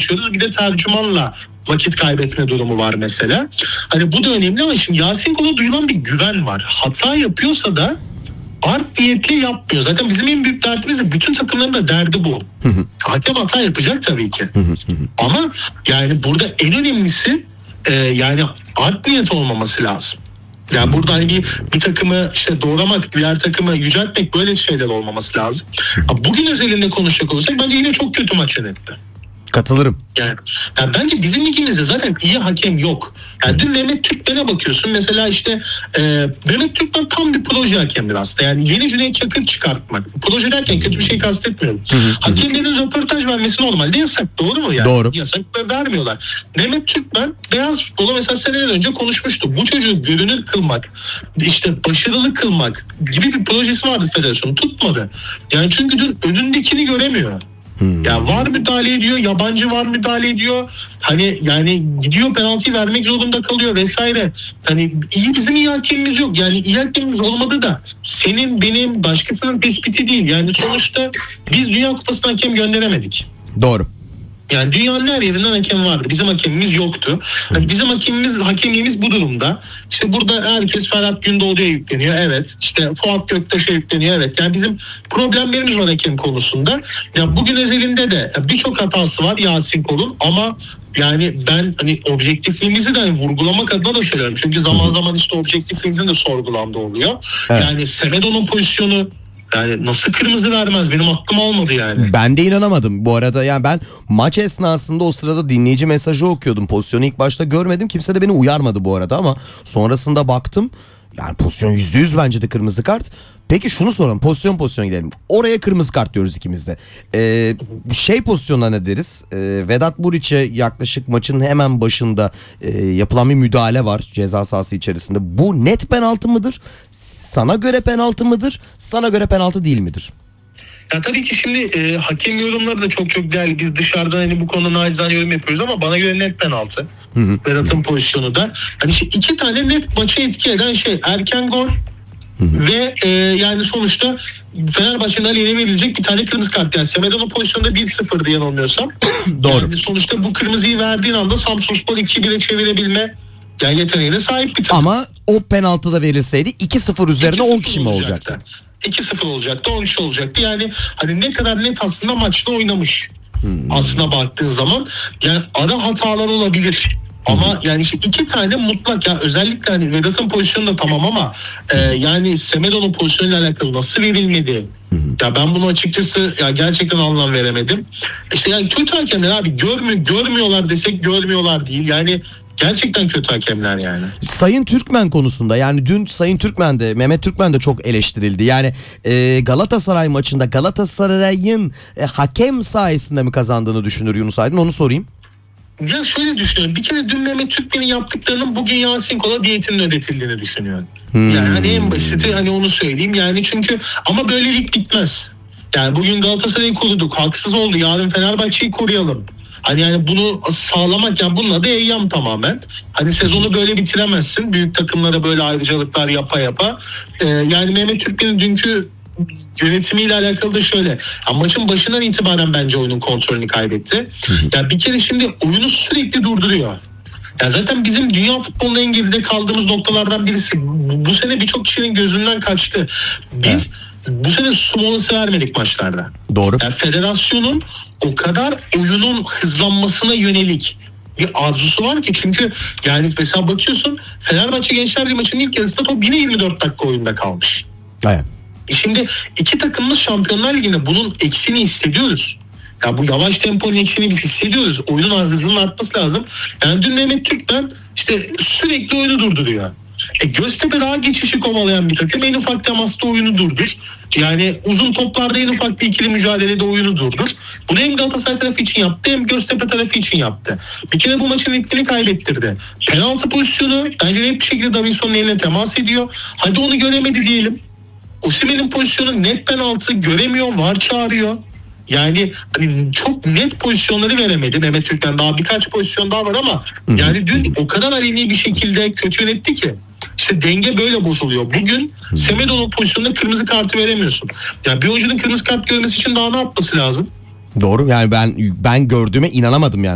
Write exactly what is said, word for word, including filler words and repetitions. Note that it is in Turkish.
anlatıyoruz. Bir de tercümanla vakit kaybetme durumu var mesela. Hani bu da önemli ama şimdi Yasin Kol'a duyulan bir güven var. Hata yapıyorsa da art niyetli yapmıyor. Zaten bizim en büyük derdimiz de bütün takımların da derdi bu. Hakem hata yapacak tabii ki. Ama yani burada en önemlisi e, yani art niyet olmaması lazım. Yani burada hani bir, bir takımı işte doğramak, diğer takımı yüceltmek, böyle şeyler olmaması lazım. Bugün özelinde konuşacak olursak bence yine çok kötü maç yönetti. Katılırım. Yani, yani bence bizim ligimizde zaten iyi hakem yok. Yani dün Mehmet Türkmen'e bakıyorsun. Mesela işte e, Mehmet Türkmen tam bir proje hakemidir aslında. Yani yeni Cüneyt Çakır çıkartmak. Proje derken kötü bir şey kastetmiyorum. Hakemlerin röportaj vermesi normalde yasak. Doğru mu yani? Doğru. Yasak ve vermiyorlar. Mehmet Türkmen beyaz futbola mesela seneler önce konuşmuştu. Bu çocuğu görünür kılmak, işte başarılı kılmak gibi bir projesi vardı federasyonun. Tutmadı. Yani çünkü dün önündekini göremiyor. Hmm. Ya var müdahale ediyor, yabancı var müdahale ediyor. Hani yani gidiyor penaltıyı vermek zorunda kalıyor vesaire. Hani iyi bizim iyi hakemimiz yok. Yani iyi hakemimiz olmadı da senin benim başkasının tespiti değil. Yani sonuçta biz Dünya Kupası'na hakem gönderemedik. Doğru. Yani dünyanın her yerinden hakem vardı. Bizim hakemimiz yoktu. Yani bizim hakemimiz, hakemliğimiz bu durumda. İşte burada herkes Ferhat Gündoğdu'ya yükleniyor. Evet. İşte Fuat Göktaş'a yükleniyor. Evet. Yani bizim problemlerimiz var hakem konusunda. Ya bugün özelinde de birçok hatası var Yasin Kol'un ama yani ben hani objektifliğimizi de hani vurgulamak adına da söylüyorum. Çünkü zaman zaman işte objektifliğimizin de sorgulandığı oluyor. Evet. Yani Semedo'nun pozisyonu, yani nasıl kırmızı vermez? Benim aklım almadı yani. Ben de inanamadım bu arada. Yani ben maç esnasında o sırada dinleyici mesajı okuyordum. Pozisyonu ilk başta görmedim. Kimse de beni uyarmadı bu arada ama sonrasında baktım. Yani pozisyon yüzde yüz bence de kırmızı kart. Peki şunu soralım. Pozisyon pozisyon gidelim. Oraya kırmızı kart diyoruz ikimiz de. Ee, şey pozisyonuna ne deriz? Ee, Vedat Muriç'e yaklaşık maçın hemen başında e, yapılan bir müdahale var ceza sahası içerisinde. Bu net penaltı mıdır? Sana göre penaltı mıdır? Sana göre penaltı değil midir? Ya tabii ki şimdi e, hakem yorumları da çok çok değerli. Biz dışarıdan hani bu konuda nacizane yorum yapıyoruz ama bana göre net penaltı. Vedat'ın pozisyonu da. Hani işte iki tane net maçı etki eden şey. Erken gol ve e, yani sonuçta Fenerbahçe'nin aleyhine verilecek bir tane kırmızı kart. Yani Semedo'nun pozisyonunda bir sıfırdı yanılmıyorsam. Doğru. Yani sonuçta bu kırmızıyı verdiğin anda Samsunspor iki bire çevirebilme yani yeteneğine sahip bir takım. Ama o penaltı da verilseydi iki sıfır üzerine on kişi mi olacaktı? olacaktı? iki sıfır olacaktı, on üç olacaktı. Yani hani ne kadar net aslında maçta oynamış. Hmm. Aslına baktığın zaman yani ara hatalar olabilir. Ama hmm. yani işte iki tane mutlak ya özellikle hani Vedat'ın pozisyonu da tamam ama e, yani Semedo'nun pozisyonuyla alakalı nasıl verilmedi? Hmm. Ya ben bunu açıkçası ya gerçekten anlam veremedim. İşte yani kötü hakemler abi görmüyor, görmüyorlar desek görmüyorlar değil. Yani gerçekten kötü hakemler yani. Sayın Türkmen konusunda yani dün Sayın Türkmen de Mehmet Türkmen de çok eleştirildi. Yani e, Galatasaray maçında Galatasaray'ın e, hakem sayesinde mi kazandığını düşünür Yunus Aydın, onu sorayım. Ya şöyle düşünüyorum. Bir kere dün Mehmet Türkmen'in yaptıklarının bugün Yasin Kol'a diyetinin ödetildiğini düşünüyorum. Hmm. Yani hani en basiti hani onu söyleyeyim. Yani çünkü ama böyle lig bitmez. Yani bugün Galatasaray'ı koruduk. Haksız oldu. Yarın Fenerbahçe'yi koruyalım. Hani yani bunu sağlamak yani bunun adı eyyam tamamen. Hani sezonu böyle bitiremezsin. Büyük takımlara böyle ayrıcalıklar yapa yapa. Ee, yani Mehmet Türkmen'in dünkü yönetimiyle alakalı da şöyle. Ya maçın başından itibaren bence oyunun kontrolünü kaybetti. Ya yani bir kere şimdi oyunu sürekli durduruyor. Ya zaten bizim dünya futbolunun en geride kaldığımız noktalardan birisi. Bu sene birçok kişinin gözünden kaçtı. Biz evet. Bu sene su molası vermedik maçlarda. Doğru. Yani federasyonun o kadar oyunun hızlanmasına yönelik bir arzusu var ki çünkü yani mesela bakıyorsun Fenerbahçe Gençler Birliği maçının ilk yarısında top yine yirmi dört dakika oyunda kalmış. Evet. Şimdi iki takımımız Şampiyonlar Ligi'nde bunun eksiğini hissediyoruz. Ya bu yavaş temponun eksiğini biz hissediyoruz. Oyunun hızının artması lazım. Yani dün Mehmet Türkmen işte sürekli oyunu durduruyor. E Göztepe daha geçişi kovalayan bir takım. En ufak temasta oyunu durdur. Yani uzun toplarda en ufak bir ikili mücadelede oyunu durdur. Bunu hem Galatasaray tarafı için yaptı hem Göztepe tarafı için yaptı. Bir kere bu maçın ritmini kaybettirdi. Penaltı pozisyonu bence net bir şekilde Davinson'un eline temas ediyor. Hadi onu göremedi diyelim. Osimhen'in pozisyonu net penaltı, göremiyor, var çağırıyor. Yani hani çok net pozisyonları veremedi. Mehmet Türkmen daha birkaç pozisyon daha var ama Hı-hı. yani dün o kadar aleni bir şekilde kötü yönetti ki. İşte denge böyle bozuluyor. Bugün Semedo'nun pozisyonunda kırmızı kartı veremiyorsun. Yani bir oyuncunun kırmızı kart görmesi için daha ne yapması lazım? Doğru, yani ben ben gördüğüme inanamadım yani.